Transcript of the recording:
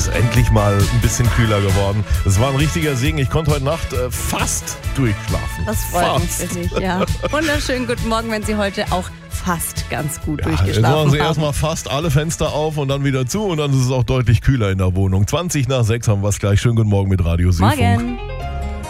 endlich mal ein bisschen kühler geworden. Es war ein richtiger Segen. Ich konnte heute Nacht fast durchschlafen. Das freut mich für dich, ja. Wunderschönen guten Morgen, wenn Sie heute auch fast ganz gut durchgeschlafen haben. Jetzt machen Sie erstmal fast alle Fenster auf und dann wieder zu und dann ist es auch deutlich kühler in der Wohnung. 20 nach 6 haben wir es gleich. Schönen guten Morgen mit Radio Südfunk. Morgen.